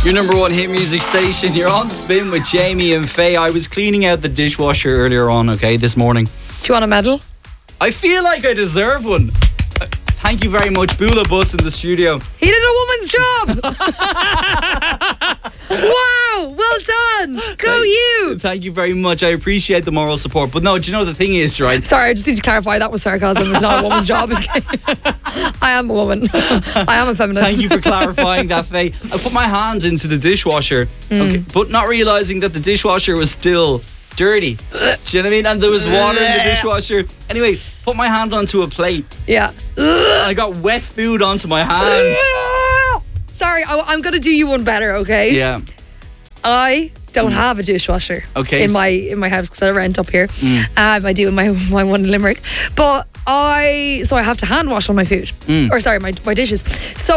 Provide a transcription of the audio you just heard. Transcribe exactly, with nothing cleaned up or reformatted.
Your number one hit music station. You're on Spin with Jamie and Faye. I was cleaning out the dishwasher earlier on, okay, this morning. Do you want a medal? I feel like I deserve one. Thank you very much, Bula Bus in the studio. He did a woman's job. Wow, well done. Go thank, you. Thank you very much. I appreciate the moral support. But no, do you know the thing is, right? Sorry, I just need to clarify that was sarcasm. It's not a woman's job. I am a woman. I am a feminist. Thank you for clarifying that, Faye. I put my hand into the dishwasher, Mm. okay, but not realising that the dishwasher was still dirty. Do you know what I mean? And there was water in the dishwasher. Anyway, put my hand onto a plate. Yeah. And I got wet food onto my hands. Sorry, I, I'm going to do you one better, okay? Yeah. I don't have a dishwasher Okay. in my in my house because I rent up here. Mm. Um, I do in my, my one in Limerick. But I, so I have to hand wash all my food. Mm. Or sorry, my, my dishes. So